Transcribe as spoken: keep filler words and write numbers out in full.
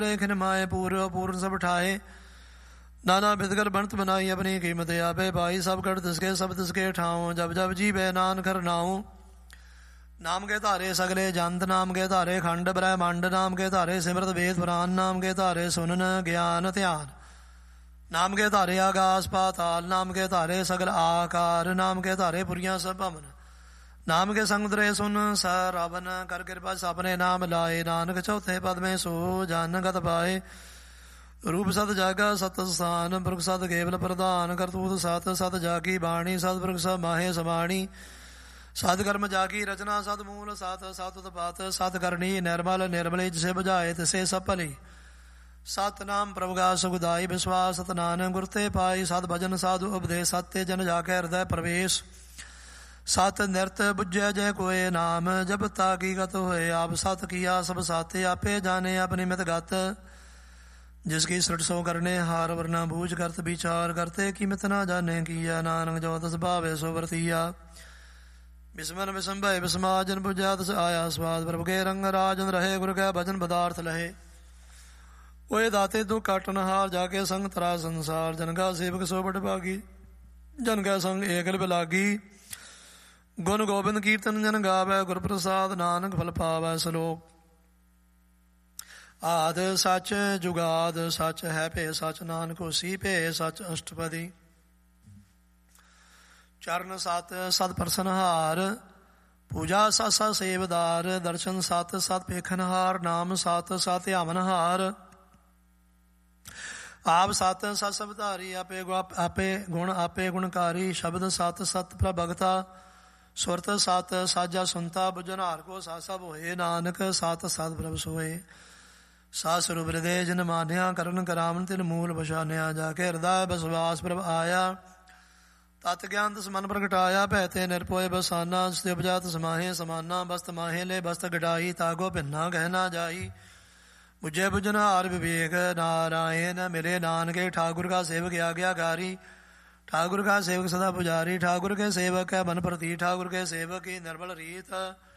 खिन माए पूर्व पूर्ण सब ठाए नाना बिदकर बनत बनाई अपनी कीमत आपे भाई सब कर तिसके सब तिसके ठाऊं जब जब जी बे नान कर नाऊं नाम के धारे सगले जंत नाम के धारे खंड ब्रह्मांड नाम के धारे सिमरत वेद पुराण नाम के धारे सुनन ज्ञान ध्यान नाम के धारे आकाश पाताल नाम के धारे सगल आकार नाम के धारे पुरिया सब भवन नाम के संग दरे सुन सरावन कर कृपा सपने नाम लाए नानक चौथे पद में सो जान गत पाए रूप सत जागा सत स्थान पुरख सत केवल प्रधान करतूत सत सत जाकी बाणी सत पुरख सब माहे समाणी सत कर्म जाकी रचना सत मूल सत सत उत्पात सत करनी निर्मल निर्मले जिसे बुझाए तिसे सब भली सत नाम प्रभु का सुखदाई विश्वास सत नानक गुरते पाई सत भजन साधु उपदेश सत्य जन जाके हृदय प्रवेश सत नृत बुझे जय कोय नाम जब ताकी गत होए आप सत किया सब साथे आपे जाने अपनी मित गत जिसकी सृट सो करने हार वरना बूझ करत विचार करते कि मित ना जाने किया नानक जो तस भावे सो वर्तिया विस्मन विषम भय विस्माजन बुझा तस आया स्वाद प्रभु के रंग राजन रहे गुरु के भजन पदार्थ लहे ओए दाते दुख काटन हार जाके संग तरा संसार जन का सेवक सो बट भागी जन का संग एकल बिलागी गुण गोबिंद कीर्तन जन गावै गुर प्रसाद नानक फल पावै सलोक आद सच जुगाद सच है पे सच नानक होसी पे सच अष्टपदी चरण सत सत प्रसनहार पूजा सत सत सेवदार दर्शन सत सत पेखनहार नाम सत सत आमनहार आप सत सत सबधारी आपे आपे गुण आपे गुणकारी शब्द सत सत प्रभगता सुरत सत साजा सुनता बुझनहार को सा सब होए नानक सत सत प्रभ सोए सा स्वरूप हृदय जन मान्या करण करावन तिन मूल बशान्या जाके हृदय बसवास प्रभ आया तत् ज्ञान तस मन प्रगटाया भैते निरपोए बसाना उपजात समाहे समाना बस्त माहे ले बस्त गडाई तागो भिन्ना गहना जाई बुझे बुझन हार विवेक नारायण मिले नानके ठाकुर का सेवक आज्ञाकारी ठाकुर का सेवक सदा पुजारी ठाकुर के सेवक है मन प्रति ठाकुर के सेवक की निर्मल रीत